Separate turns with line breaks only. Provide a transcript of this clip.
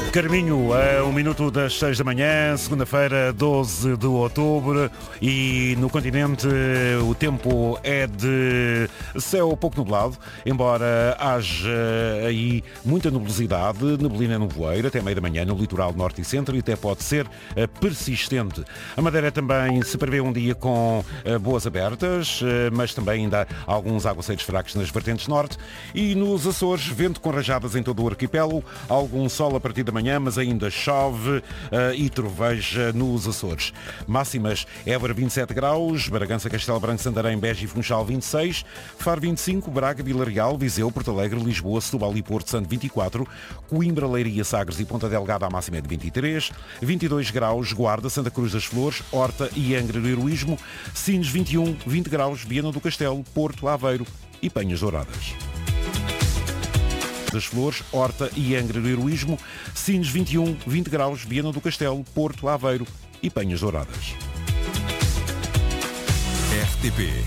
Carminho, a 1 minuto das 6 da manhã, segunda-feira, 12 de outubro, e no continente o tempo é de céu pouco nublado, embora haja aí muita nebulosidade, neblina no voeiro, até meia da manhã no litoral norte e centro, e até pode ser persistente. A Madeira também se prevê um dia com boas abertas, mas também ainda há alguns aguaceiros fracos nas vertentes norte, e nos Açores, vento com rajadas em todo o arquipélago, algum sol a partir da manhã, mas ainda chove e troveja nos Açores. Máximas: Évora 27 graus, Bragança, Castelo Branco, Santarém, Beja e Funchal 26, Faro 25, Braga, Vila Real, Viseu, Porto Alegre, Lisboa, Setúbal e Porto Santo 24, Coimbra, Leiria, Sagres e Ponta Delgada a máxima é de 23, 22 graus, Guarda, Santa Cruz das Flores, Horta e Angra do Heroísmo, Sines 21, 20 graus, Viana do Castelo, Porto, Aveiro e Penhas Douradas. Das Flores, Horta e Angra do Heroísmo, Sines 21, 20 graus, Viana do Castelo, Porto, Aveiro e Penhas Douradas.
RTP